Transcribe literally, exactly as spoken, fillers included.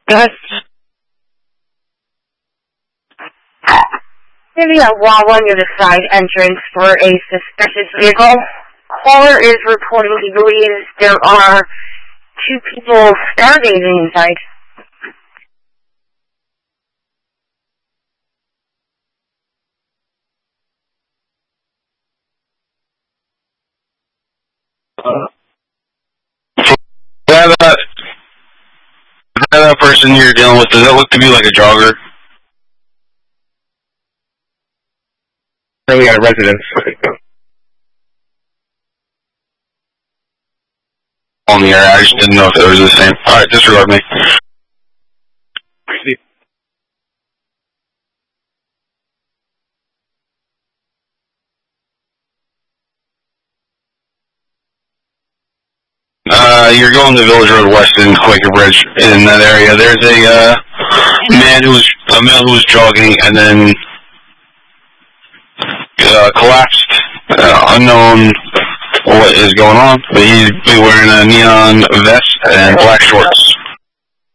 Yes. Maybe a Wawa near the side entrance for a suspicious vehicle. Caller is reporting he believes there are two people stargazing inside. That, uh, that person you're dealing with, does that look to be like a jogger? Really got a residence. On the area, I just didn't know if it was the same. Alright, disregard me. Uh, you're going to Village Road West in Quaker Bridge in that area. There's a, uh, man who was, a male who was jogging and then, uh, collapsed. Uh, unknown what is going on, but he's wearing a neon vest and black shorts.